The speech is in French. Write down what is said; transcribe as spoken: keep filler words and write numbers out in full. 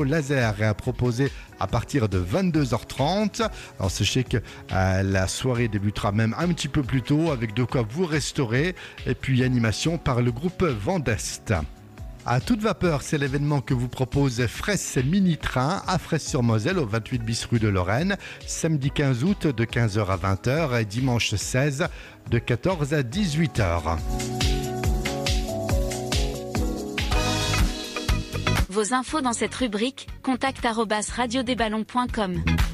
laser est à proposer à partir de vingt-deux heures trente. Alors sachez que euh, la soirée débutera même un petit peu plus tôt avec de quoi vous restaurer et puis animation par le groupe Vendest. À toute vapeur, c'est l'événement que vous propose Fresse Mini Train à Fresse-sur-Moselle au vingt-huit bis rue de Lorraine, samedi quinze août de quinze heures à vingt heures et dimanche seize de quatorze à dix-huit heures. Vos infos dans cette rubrique, contact arobase radio des ballons point com.